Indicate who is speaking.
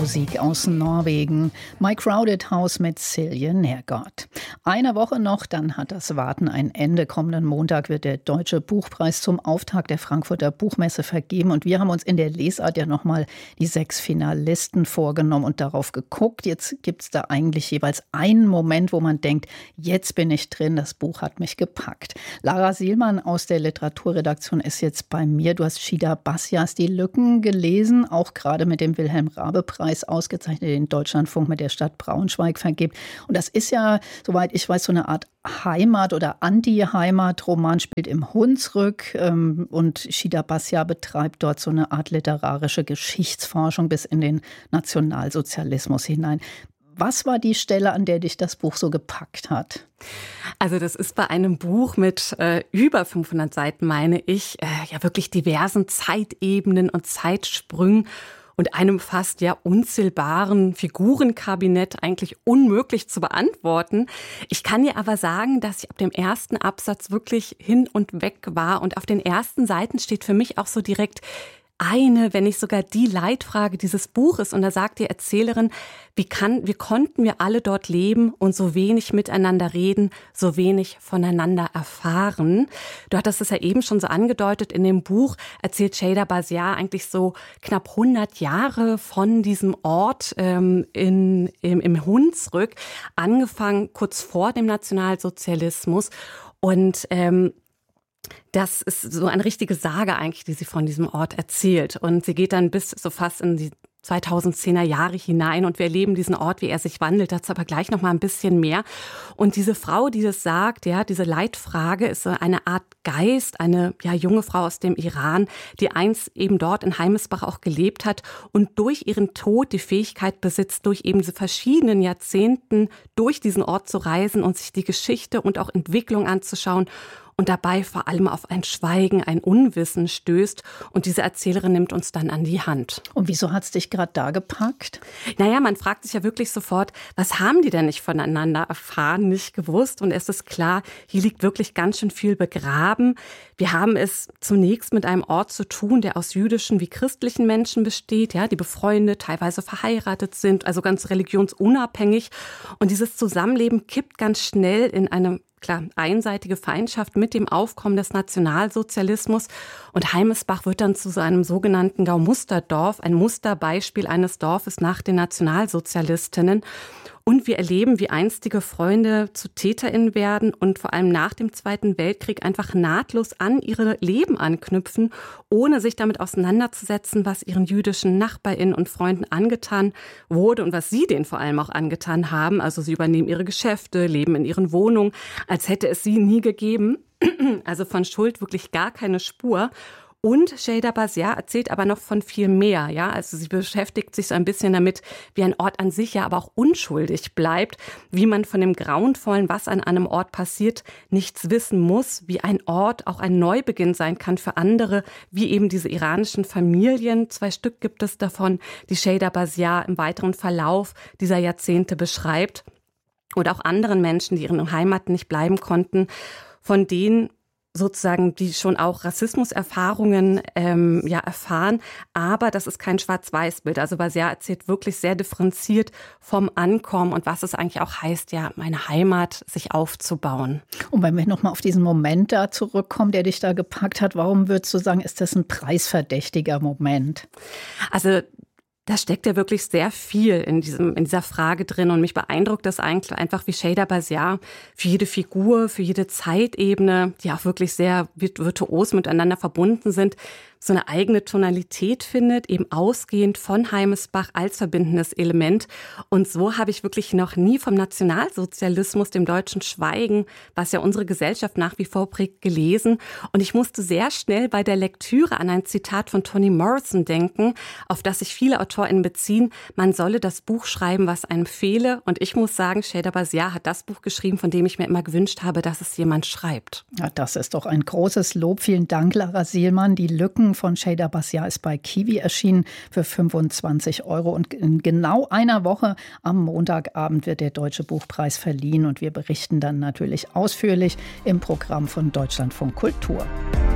Speaker 1: Musik aus Norwegen. My Crowded House mit Silje Nergård. Eine Woche noch, dann hat das Warten ein Ende. Kommenden Montag wird der Deutsche Buchpreis zum Auftakt der Frankfurter Buchmesse vergeben. Und wir haben uns in der Lesart ja nochmal die 6 Finalisten vorgenommen und darauf geguckt. Jetzt gibt es da eigentlich jeweils einen Moment, wo man denkt, jetzt bin ich drin, das Buch hat mich gepackt. Lara Sielmann aus der Literaturredaktion ist jetzt bei mir. Du hast Shida Bassias Die Lücken gelesen, auch gerade mit dem Wilhelm-Raabe-Preis ausgezeichnet, den Deutschlandfunk mit der Stadt Braunschweig vergibt. Und das ist ja, soweit ich weiß, so eine Art Heimat- oder Anti-Heimat-Roman, spielt im Hunsrück. Und Shida Bassia betreibt dort so eine Art literarische Geschichtsforschung bis in den Nationalsozialismus hinein. Was war die Stelle, an der dich das Buch so gepackt hat?
Speaker 2: Also das ist bei einem Buch mit über 500 Seiten, meine ich, ja wirklich diversen Zeitebenen und Zeitsprüngen und einem fast ja unzählbaren Figurenkabinett eigentlich unmöglich zu beantworten. Ich kann dir aber sagen, dass ich ab dem ersten Absatz wirklich hin und weg war. Und auf den ersten Seiten steht für mich auch so direkt eine, wenn nicht sogar die Leitfrage dieses Buches. Und da sagt die Erzählerin, wie konnten wir alle dort leben und so wenig miteinander reden, so wenig voneinander erfahren. Du hattest es ja eben schon so angedeutet, in dem Buch erzählt Shida Bassia eigentlich so knapp 100 Jahre von diesem Ort im Hunsrück, angefangen kurz vor dem Nationalsozialismus. Und das ist so eine richtige Sage eigentlich, die sie von diesem Ort erzählt. Und sie geht dann bis so fast in die 2010er Jahre hinein und wir erleben diesen Ort, wie er sich wandelt. Dazu aber gleich noch mal ein bisschen mehr. Und diese Frau, die das sagt, ja, diese Leitfrage ist so eine Art Geist, eine ja, junge Frau aus dem Iran, die einst eben dort in Heimesbach auch gelebt hat und durch ihren Tod die Fähigkeit besitzt, durch eben diese verschiedenen Jahrzehnten durch diesen Ort zu reisen und sich die Geschichte und auch Entwicklung anzuschauen. Und dabei vor allem auf ein Schweigen, ein Unwissen stößt. Und diese Erzählerin nimmt uns dann an die Hand.
Speaker 1: Und wieso hat es dich gerade da gepackt?
Speaker 2: Naja, man fragt sich ja wirklich sofort, was haben die denn nicht voneinander erfahren, nicht gewusst? Und es ist klar, hier liegt wirklich ganz schön viel begraben. Wir haben es zunächst mit einem Ort zu tun, der aus jüdischen wie christlichen Menschen besteht, ja, die befreundet, teilweise verheiratet sind, also ganz religionsunabhängig. Und dieses Zusammenleben kippt ganz schnell in eine einseitige Feindschaft mit dem Aufkommen des Nationalsozialismus. Und Heimesbach wird dann zu so einem sogenannten Gaumusterdorf, ein Musterbeispiel eines Dorfes nach den Nationalsozialistinnen. Und wir erleben, wie einstige Freunde zu TäterInnen werden und vor allem nach dem Zweiten Weltkrieg einfach nahtlos an ihre Leben anknüpfen, ohne sich damit auseinanderzusetzen, was ihren jüdischen NachbarInnen und Freunden angetan wurde und was sie denen vor allem auch angetan haben. Also sie übernehmen ihre Geschäfte, leben in ihren Wohnungen, als hätte es sie nie gegeben. Also von Schuld wirklich gar keine Spur. Und Shida Bassia erzählt aber noch von viel mehr, ja. Also sie beschäftigt sich so ein bisschen damit, wie ein Ort an sich ja aber auch unschuldig bleibt, wie man von dem Grauenvollen, was an einem Ort passiert, nichts wissen muss, wie ein Ort auch ein Neubeginn sein kann für andere, wie eben diese iranischen Familien. 2 Stück gibt es davon, die Shida Bassia im weiteren Verlauf dieser Jahrzehnte beschreibt. Oder auch anderen Menschen, die ihren Heimaten nicht bleiben konnten, von denen sozusagen, die schon auch Rassismuserfahrungen erfahren. Aber das ist kein Schwarz-Weiß-Bild. Also Bassia erzählt wirklich sehr differenziert vom Ankommen und was es eigentlich auch heißt, ja, meine Heimat sich aufzubauen.
Speaker 1: Und wenn wir nochmal auf diesen Moment da zurückkommen, der dich da gepackt hat, warum würdest du sagen, ist das ein preisverdächtiger Moment?
Speaker 2: Also da steckt ja wirklich sehr viel in dieser Frage drin und mich beeindruckt das eigentlich einfach, wie Shida Bassia für jede Figur, für jede Zeitebene, die auch wirklich sehr virtuos miteinander verbunden sind, so eine eigene Tonalität findet, eben ausgehend von Heimesbach als verbindendes Element. Und so habe ich wirklich noch nie vom Nationalsozialismus, dem deutschen Schweigen, was ja unsere Gesellschaft nach wie vor prägt, gelesen. Und ich musste sehr schnell bei der Lektüre an ein Zitat von Toni Morrison denken, auf das sich viele AutorInnen beziehen. Man solle das Buch schreiben, was einem fehle. Und ich muss sagen, Shida Bassia hat das Buch geschrieben, von dem ich mir immer gewünscht habe, dass es jemand schreibt.
Speaker 1: Ja, das ist doch ein großes Lob. Vielen Dank, Lara Sielmann. Die Lücken von Shida Bassia ist bei Kiwi erschienen für 25 €. Und in genau einer Woche am Montagabend wird der Deutsche Buchpreis verliehen. Und wir berichten dann natürlich ausführlich im Programm von Deutschlandfunk Kultur.